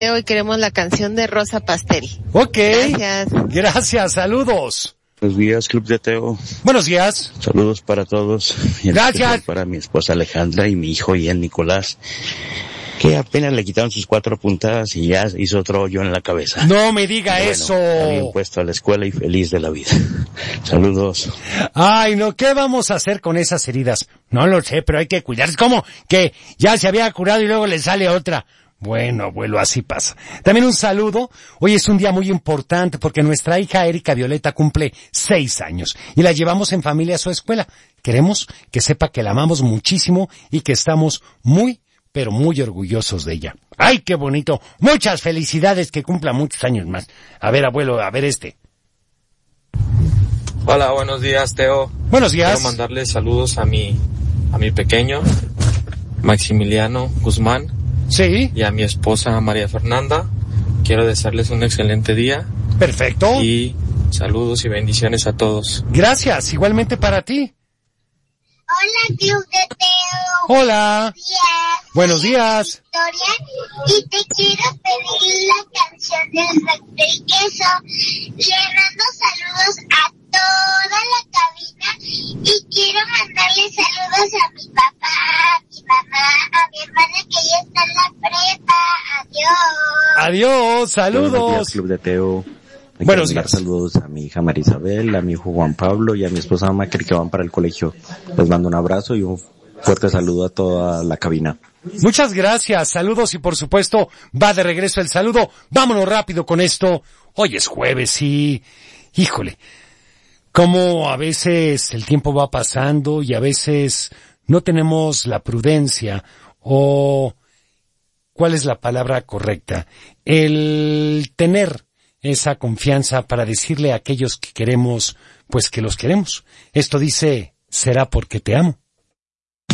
Hoy queremos la canción de Rosa Pasteri. Ok. Gracias. Gracias, saludos. Buenos días, Club de Teo. Buenos días. Saludos para todos. Y gracias. Para mi esposa Alejandra y mi hijo Ian Nicolás, que apenas le quitaron sus 4 puntadas y ya hizo otro hoyo en la cabeza. No me diga eso. Está bien puesto a la escuela y feliz de la vida. Saludos. Ay, no, ¿qué vamos a hacer con esas heridas? No lo sé, pero hay que cuidarse. ¿Cómo? Que ya se había curado y luego le sale otra. Bueno, abuelo, así pasa. También un saludo. Hoy es un día muy importante porque nuestra hija Erika Violeta cumple 6 años y la llevamos en familia a su escuela. Queremos que sepa que la amamos muchísimo y que estamos muy, pero muy orgullosos de ella. ¡Ay, qué bonito! Muchas felicidades, que cumpla muchos años más. A ver, abuelo, a ver este. Hola, buenos días, Teo. Buenos días. Quiero mandarle saludos a mi pequeño, Maximiliano Guzmán. Sí. Y a mi esposa María Fernanda. Quiero desearles un excelente día. Perfecto. Y saludos y bendiciones a todos. Gracias, igualmente para ti. Hola, Club de Teo. Hola. Buenos días. Victoria, y te quiero pedir la canción del Recto y Queso. Le mando saludos a toda la cabina y quiero mandarle saludos a mi papá, a mi mamá, a mi hermana que ya está en la prepa. Adiós. Adiós, saludos. Buenos días, Club de Teo. Buenos días. Saludos a mi hija María Isabel, a mi hijo Juan Pablo y a mi esposa Macri que van para el colegio. Les mando un abrazo y un fuerte saludo a toda la cabina. Muchas gracias, saludos y por supuesto va de regreso el saludo. Vámonos rápido con esto. Hoy es jueves y, híjole, como a veces el tiempo va pasando y a veces no tenemos la prudencia o, ¿cuál es la palabra correcta? El tener esa confianza para decirle a aquellos que queremos, pues que los queremos. Esto dice, será porque te amo.